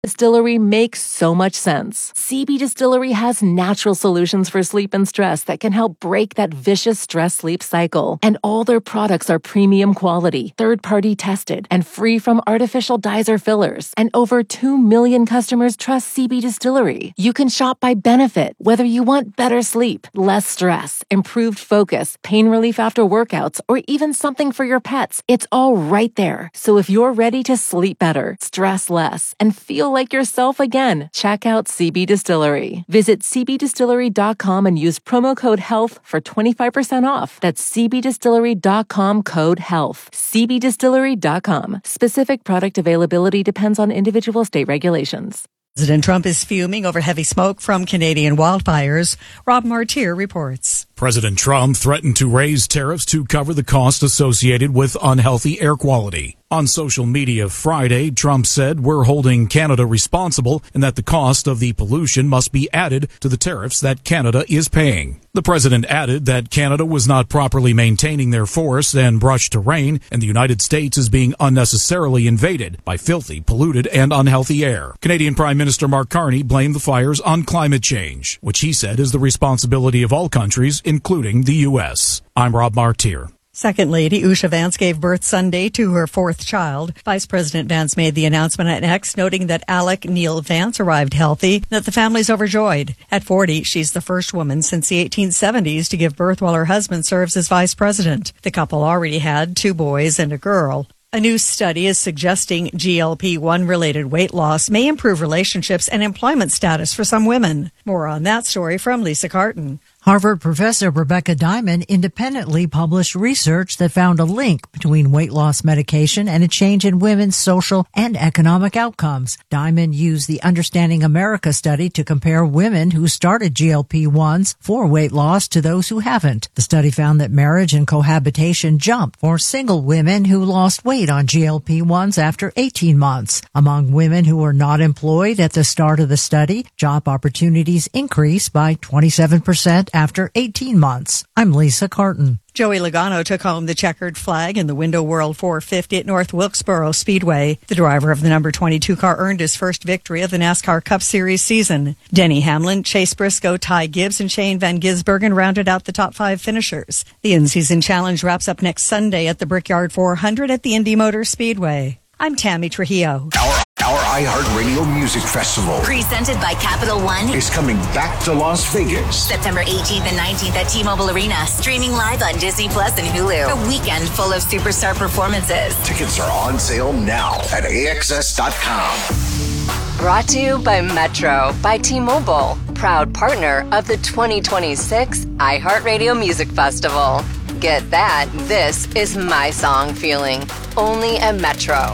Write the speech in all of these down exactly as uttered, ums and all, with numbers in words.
Distillery makes so much sense. C B Distillery has natural solutions for sleep and stress that can help break that vicious stress-sleep cycle. And all their products are premium quality, third-party tested, and free from artificial dyes or fillers. And over two million customers trust C B Distillery. You can shop by benefit, whether you want better sleep, less stress, improved focus, pain relief after workouts, or even something for your pets. It's all right there. So if you're ready to sleep better, stress less, and feel like yourself again, check out C B Distillery. Visit c b distillery dot com and use promo code HEALTH for twenty-five percent off. That's c b distillery dot com code HEALTH. c b distillery dot com. Specific product availability depends on individual state regulations. President Trump is fuming over heavy smoke from Canadian wildfires. Rob Martier reports. President Trump threatened to raise tariffs to cover the cost associated with unhealthy air quality. On social media Friday, Trump said we're holding Canada responsible and that the cost of the pollution must be added to the tariffs that Canada is paying. The president added that Canada was not properly maintaining their forests and brush terrain, and the United States is being unnecessarily invaded by filthy, polluted, and unhealthy air. Canadian Prime Minister Mark Carney blamed the fires on climate change, which he said is the responsibility of all countries, including the U S. I'm Rob Martier. Second Lady Usha Vance gave birth Sunday to her fourth child. Vice President Vance made the announcement at X, noting that Alec Neil Vance arrived healthy and that the family's overjoyed. At forty, she's the first woman since the eighteen seventies to give birth while her husband serves as vice president. The couple already had two boys and a girl. A new study is suggesting G L P one related weight loss may improve relationships and employment status for some women. More on that story from Lisa Carton. Harvard professor Rebecca Diamond independently published research that found a link between weight loss medication and a change in women's social and economic outcomes. Diamond used the Understanding America study to compare women who started G L P ones for weight loss to those who haven't. The study found that marriage and cohabitation jumped for single women who lost weight on G L P ones after eighteen months. Among women who were not employed at the start of the study, job opportunities increased by twenty-seven percent after eighteen months. I'm Lisa Carton. Joey Logano took home the checkered flag in the Window World four fifty at North Wilkesboro Speedway. The driver of the number twenty-two car earned his first victory of the NASCAR Cup Series season. Denny Hamlin, Chase Briscoe, Ty Gibbs, and Shane Van Gisbergen rounded out the top five finishers. The in-season challenge wraps up next Sunday at the Brickyard four hundred at the Indy Motor Speedway. I'm Tammy Trujillo. Our, our iHeartRadio Music Festival, presented by Capital One, is coming back to Las Vegas. September eighteenth and nineteenth at T-Mobile Arena. Streaming live on Disney Plus and Hulu. A weekend full of superstar performances. Tickets are on sale now at A X S dot com. Brought to you by Metro by T-Mobile, proud partner of the twenty twenty-six iHeartRadio Music Festival. Get that, this is my song feeling. Only at Metro.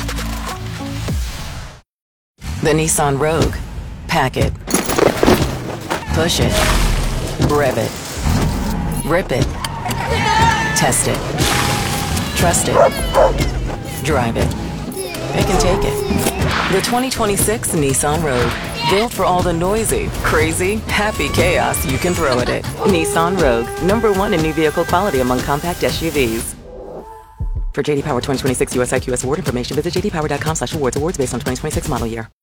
The Nissan Rogue. Pack it. Push it. Rev it. Rip it. Test it. Trust it. Drive it. Pick and take it. The twenty twenty-six Nissan Rogue. Built for all the noisy, crazy, happy chaos you can throw at it. Nissan Rogue. Number one in new vehicle quality among compact S U Vs. For J D Power twenty twenty-six U S I Q S award information, visit j d power dot com slash awards. Awards based on twenty twenty-six model year.